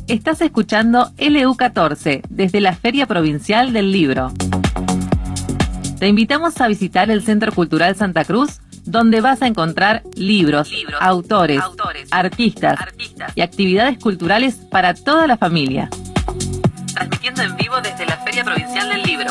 Estás escuchando LU14 desde la Feria Provincial del Libro. Te invitamos a visitar el Centro Cultural Santa Cruz, donde vas a encontrar libros, autores, artistas y actividades culturales para toda la familia. Transmitiendo en vivo desde la Feria Provincial del Libro.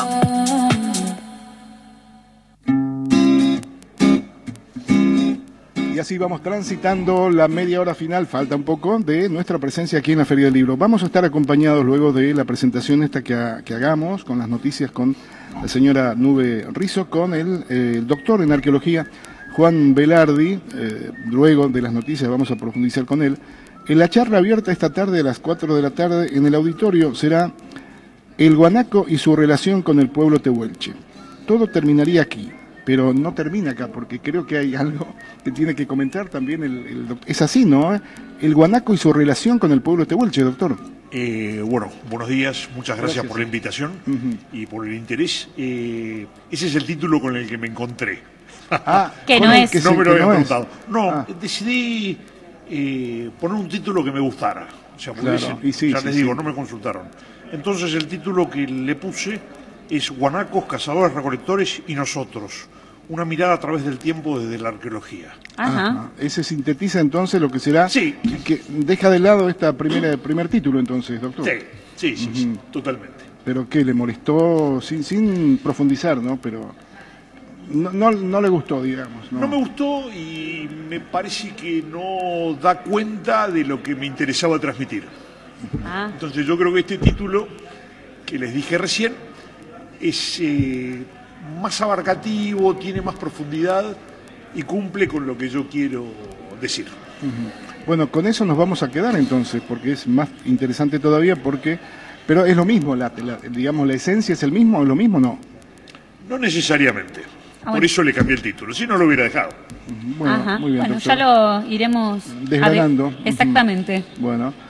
Y así vamos transitando la media hora final, falta un poco, de nuestra presencia aquí en la Feria del Libro. Vamos a estar acompañados luego de la presentación esta que hagamos, con las noticias con la señora Nube Rizo, con el doctor en arqueología Juan Velardi. Luego de las noticias vamos a profundizar con él. En la charla abierta esta tarde a las 4 de la tarde en el auditorio será el guanaco y su relación con el pueblo tehuelche. Todo terminaría aquí, pero no termina acá, porque creo que hay algo que tiene que comentar también el doctor. Es así, ¿no? El guanaco y su relación con el pueblo tehuelche, doctor. Bueno, buenos días, muchas gracias por la invitación y por el interés. Ese es el título con el que me encontré. Que no es. No me lo había preguntado. No, decidí poner un título que me gustara. O sea, porque claro. ya les digo, no me consultaron. Entonces el título que le puse es Guanacos, Cazadores, Recolectores y Nosotros. Una mirada a través del tiempo desde la arqueología. Ajá. Ese sintetiza entonces lo que será. Sí. Que deja de lado esta primer título entonces, doctor. Sí, totalmente. Pero que le molestó sin profundizar, ¿no? Pero no le gustó, digamos. No me gustó y me parece que no da cuenta de lo que me interesaba transmitir. Entonces yo creo que este título que les dije recién es más abarcativo, tiene más profundidad y cumple con lo que yo quiero decir. Bueno, con eso nos vamos a quedar entonces, porque es más interesante todavía, pero es lo mismo, digamos, la esencia es el mismo, ¿es lo mismo? No necesariamente. Por eso le cambié el título, si no lo hubiera dejado. Bueno, muy bien, bueno, doctor. ya lo iremos desgranando. Exactamente. Bueno.